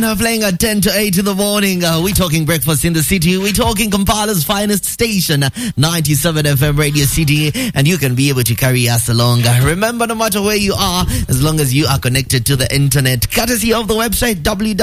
Now playing at 10 to 8 in the morning. We're talking breakfast in the city. We're talking Kampala's finest station, 97 FM Radio City. And you can be able to carry us along. Remember, no matter where you are, as long as you are connected to the internet, courtesy of the website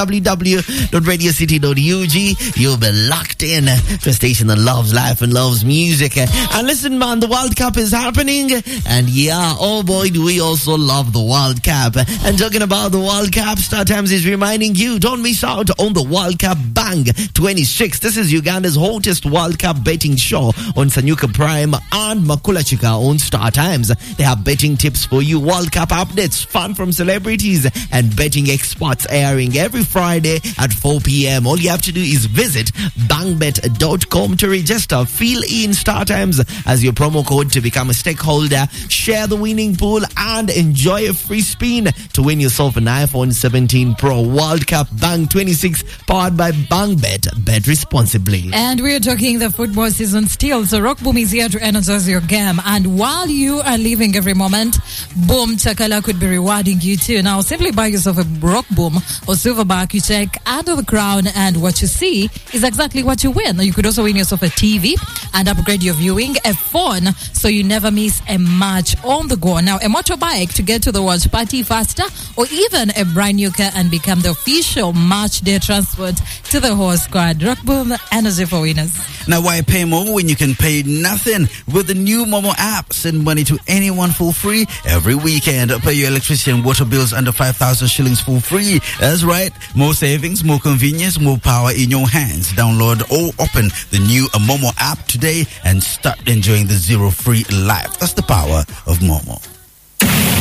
www.radiocity.ug, you'll be locked in to a station that loves life and loves music. And listen, man, the World Cup is happening. And yeah, oh boy, do we also love the World Cup. And talking about the World Cup, Star Times is reminding you, don't miss out on the World Cup Bang 26. This is Uganda's hottest World Cup betting show on Sanyuka Prime and Makula Chika on Star Times. They have betting tips for you, World Cup updates, fun from celebrities, and betting experts airing every Friday at 4 p.m. All you have to do is visit bangbet.com to register. Fill in Star Times as your promo code to become a stakeholder. Share the winning pool and enjoy a free spin to win yourself an iPhone 17 Pro. World Cup Bang 26, powered by BangBet. Bet responsibly. And we're talking the football season still, so Rock Boom is here to energize your game. And while you are living every moment, Boom Chakala could be rewarding you too. Now, simply buy yourself a Rock Boom or Silverback. You check under the crown, and what you see is exactly what you win. You could also win yourself a TV and upgrade your viewing, a phone, so you never miss a match on the go. Now, a motorbike to get to the watch party faster, or even a brand new car and become the official match day transport to the whole squad. Rock Boom, energy for winners. Now, why pay more when you can pay nothing with the new Momo app? Send money to anyone for free every weekend. Pay your electricity and water bills under 5,000 shillings for free. That's right. More savings, more convenience, more power in your hands. Download or open the new Momo app today and start enjoying the zero free life. That's the power of Momo.